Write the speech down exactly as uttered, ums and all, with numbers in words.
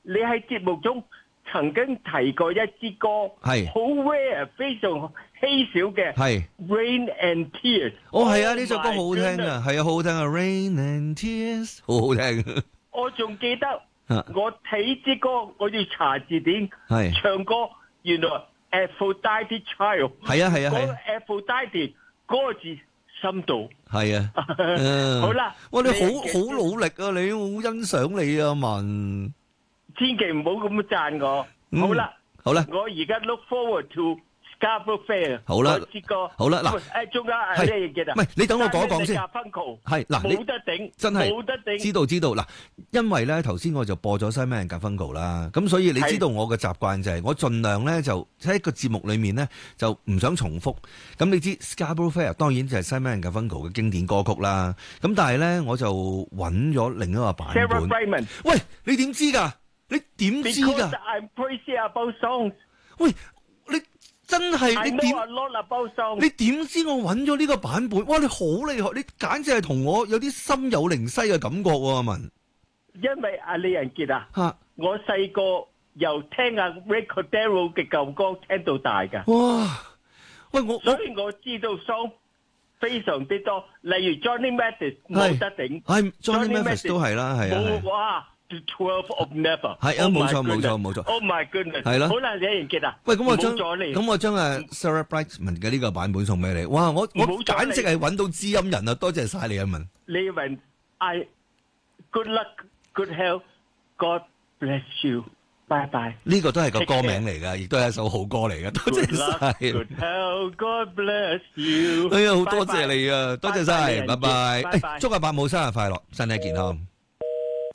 你喺節目中曾經提過一支歌， 係好 rare， 非常稀少嘅， 係 Rain and Tears。 哦，係啊，呢首歌 Oh 好好 my 聽 goodness 啊，係啊，好好聽啊 ，Rain and Tears，好好聽。 我仲記得啊我睇支歌，我要查字典， 係唱歌原來 Aphrodite Child， 係啊係啊係嗰啊個 Aphrodite 嗰個字深度。 係啊，嗯好啦， 哇，你好你好努力啊，你好欣賞你啊，文。 千祈唔好咁讚我。 嗯好啦， 好啦， 我而家 look forward to Scarborough Fair。 好啦嗰支歌， 好啦嗱誒，仲有係誒咩嘢記得？ 唔係你等我講一講先加芬球係嗱，你冇得頂， 真係冇得頂。 知道知道嗱，因為咧頭先我就播咗 Simon and Garfunkel 啦，咁所以你知道我嘅習慣就係我盡量咧就喺個節目裏面咧就唔想重複。咁你知 Scarborough Fair 當然就係 Simon and Garfunkel 嘅經典歌曲啦。咁但係咧我就揾咗另一個版本。 Sarah Brightman。 喂，你點知㗎？你點知 Because 㗎？ I'm crazy about songs。 喂，你真係 I 你 know 點 a lot about songs。 你點知我揾咗呢個版本？哇！你好厲害，你簡直係同我有啲心有靈犀嘅感覺喎，阿文。 因為阿李仁傑啊， 嚇！ 我細個由聽阿 Ray Cordero 嘅舊歌聽到大㗎， 哇！喂，我所以我知道 song 非常之多，例如 Johnny Mathis 冇得頂係 Johnny Johnny Mathis Mathis 都係啦，係啊， 冇哇 The Twelve of Never 係啊， Oh 冇 my 錯冇錯 goodness 冇錯。 Oh my goodness 係咯好啦，李仁傑啊， 喂，咁我將唔好阻你咁我將阿 Sarah Brightman 嘅呢個版本送俾你。哇！我我唔好阻你簡直係揾到知音人啊！多謝晒你，阿文。 李雲 I good luck good health God bless you bye bye 呢個都係個歌名嚟㗎，亦都係一首好歌嚟㗎。多 Good 謝 luck 晒。 good health God bless you 哎呀，好 Bye 多 bye 謝你啊！多謝晒，拜拜。 拜拜拜拜誒祝阿伯母生日快樂，身體健康。